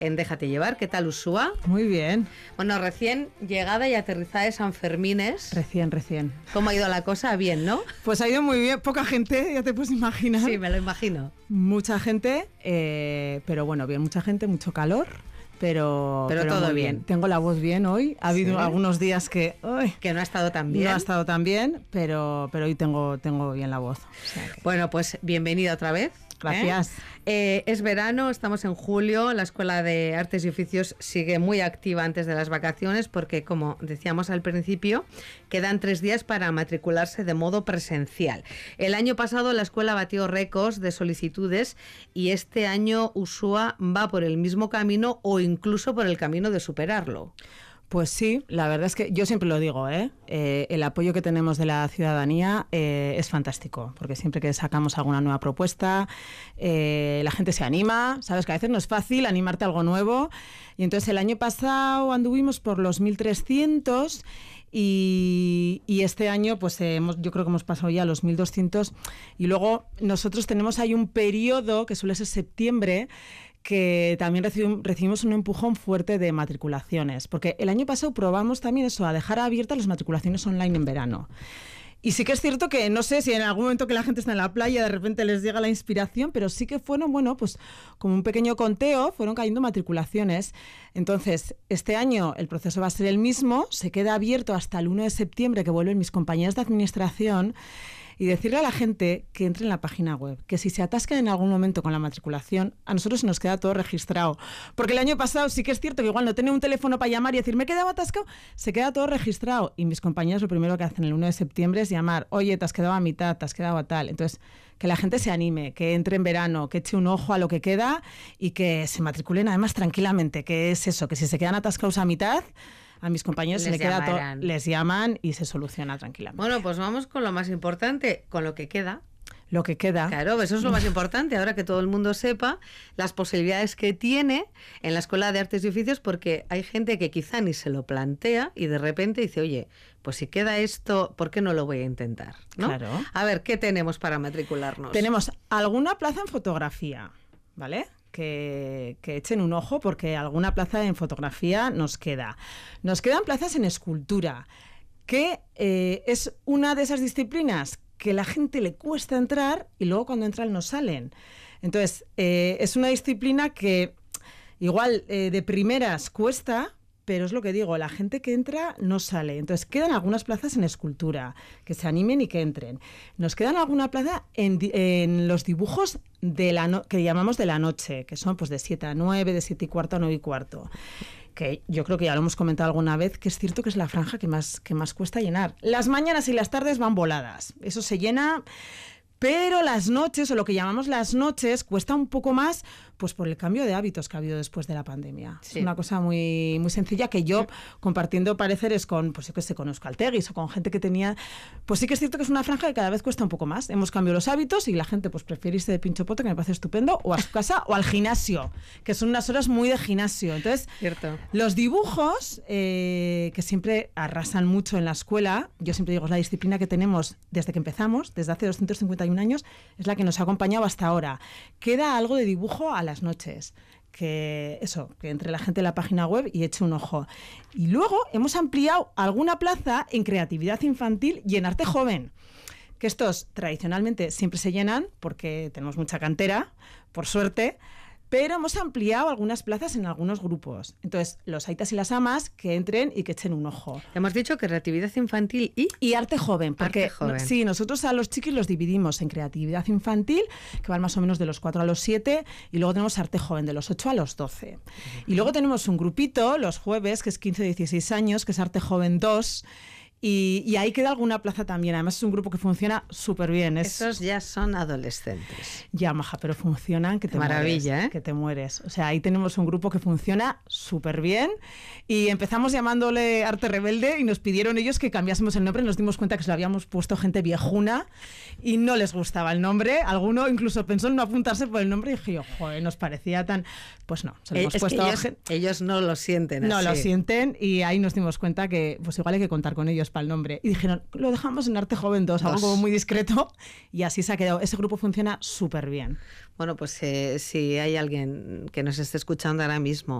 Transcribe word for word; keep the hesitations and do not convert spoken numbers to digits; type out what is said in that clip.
en Déjate Llevar. ¿Qué tal, Uxua? Muy bien. Bueno, recién llegada y aterrizada de San Fermines. Recién, recién. ¿Cómo ha ido la cosa? Bien, ¿no? Pues ha ido muy bien. Poca gente, ya te puedes imaginar. Sí, me lo imagino. Mucha gente, eh, pero bueno, bien, mucha gente, mucho calor. Pero, pero, pero todo muy bien. bien. Tengo la voz bien hoy. Ha habido ¿Sí? algunos días que... Uy, que no ha estado tan bien. No ha estado tan bien, pero, pero hoy tengo, tengo bien la voz. O sea que... Bueno, pues bienvenida otra vez. Gracias. ¿Eh? Eh, es verano, estamos en julio, la Escuela de Artes y Oficios sigue muy activa antes de las vacaciones porque, como decíamos al principio, quedan tres días para matricularse de modo presencial. El año pasado la escuela batió récords de solicitudes y este año Uxua va por el mismo camino o incluso por el camino de superarlo. Pues sí, la verdad es que yo siempre lo digo, ¿eh? Eh, el apoyo que tenemos de la ciudadanía eh, es fantástico, porque siempre que sacamos alguna nueva propuesta, eh, la gente se anima, sabes que a veces no es fácil animarte a algo nuevo, y entonces el año pasado anduvimos por los mil trescientos y, y este año pues eh, hemos, yo creo que hemos pasado ya los mil doscientos y luego nosotros tenemos ahí un periodo que suele ser septiembre, que también recibimos un empujón fuerte de matriculaciones, porque el año pasado probamos también eso, a dejar abiertas las matriculaciones online en verano. Y sí que es cierto que no sé si en algún momento que la gente está en la playa de repente les llega la inspiración, pero sí que fueron, bueno, pues como un pequeño conteo, fueron cayendo matriculaciones. Entonces, este año el proceso va a ser el mismo, se queda abierto hasta el uno de septiembre, que vuelven mis compañeras de administración, y decirle a la gente que entre en la página web, que si se atascan en algún momento con la matriculación, a nosotros se nos queda todo registrado. Porque el año pasado sí que es cierto que igual no tenía un teléfono para llamar y decir, me he quedado atascado, se queda todo registrado. Y mis compañeros lo primero que hacen el uno de septiembre es llamar, oye, te has quedado a mitad, te has quedado a tal. Entonces, que la gente se anime, que entre en verano, que eche un ojo a lo que queda y que se matriculen además tranquilamente, que es eso, que si se quedan atascados a mitad, a mis compañeros les, se les, queda to- les llaman y se soluciona tranquilamente. Bueno, pues vamos con lo más importante, con lo que queda. Lo que queda. Claro, eso es lo más importante, ahora que todo el mundo sepa las posibilidades que tiene en la Escuela de Artes y Oficios, porque hay gente que quizá ni se lo plantea y de repente dice, oye, pues si queda esto, ¿por qué no lo voy a intentar? ¿No? Claro. A ver, ¿qué tenemos para matricularnos? Tenemos alguna plaza en fotografía, ¿vale? Que, que echen un ojo porque alguna plaza en fotografía nos queda. Nos quedan plazas en escultura, que eh, es una de esas disciplinas que la gente le cuesta entrar y luego cuando entran no salen. Entonces, eh, es una disciplina que igual eh, de primeras cuesta, pero es lo que digo, la gente que entra no sale. Entonces, quedan algunas plazas en escultura, que se animen y que entren. Nos quedan alguna plaza en, en los dibujos de la no, que llamamos de la noche, que son pues de siete a nueve, de siete y cuarto a nueve y cuarto. Que yo creo que ya lo hemos comentado alguna vez, que es cierto que es la franja que más, que más cuesta llenar. Las mañanas y las tardes van voladas, eso se llena, pero las noches, o lo que llamamos las noches, cuesta un poco más, pues por el cambio de hábitos que ha habido después de la pandemia. Sí. Es una cosa muy, muy sencilla que yo, compartiendo pareceres con, pues yo que sé, con euskaltegis o con gente que tenía, pues sí que es cierto que es una franja que cada vez cuesta un poco más. Hemos cambiado los hábitos y la gente pues prefiere irse de pinchopote, que me parece estupendo, o a su casa o al gimnasio, que son unas horas muy de gimnasio. Entonces, cierto. Los dibujos, eh, que siempre arrasan mucho en la escuela, yo siempre digo, es la disciplina que tenemos desde que empezamos, desde hace doscientos cincuenta y un años, es la que nos ha acompañado hasta ahora. Queda algo de dibujo a las noches, que eso, que entre la gente en la página web y eche un ojo. Y luego hemos ampliado alguna plaza en creatividad infantil y en arte joven, que estos tradicionalmente siempre se llenan porque tenemos mucha cantera, por suerte, pero hemos ampliado algunas plazas en algunos grupos. Entonces, los aitas y las amas que entren y que echen un ojo. Hemos dicho que creatividad infantil y... Y arte joven, porque arte joven. Sí, nosotros a los chiquis los dividimos en creatividad infantil, que van más o menos de los cuatro a los siete, y luego tenemos arte joven de los ocho a los doce. Uh-huh. Y luego tenemos un grupito, los jueves, que es quince a dieciséis años, que es arte joven dos, Y, y ahí queda alguna plaza también. Además es un grupo que funciona súper bien. Es... Esos ya son adolescentes. Ya, maja, pero funcionan que te Maravilla, mueres, ¿eh? que te mueres. O sea, ahí tenemos un grupo que funciona súper bien y empezamos llamándole Arte Rebelde y nos pidieron ellos que cambiásemos el nombre. Nos dimos cuenta que se lo habíamos puesto gente viejuna y no les gustaba el nombre. Alguno incluso pensó en no apuntarse por el nombre y dije yo, joder, nos parecía tan... Pues no, se lo hemos es puesto... Que ellos, ellos no lo sienten no así. lo sienten y ahí nos dimos cuenta que pues igual hay que contar con ellos. para el nombre. Y dijeron, lo dejamos en Arte Joven dos, algo Dos. como muy discreto, y así se ha quedado. Ese grupo funciona súper bien. Bueno, pues eh, si hay alguien que nos esté escuchando ahora mismo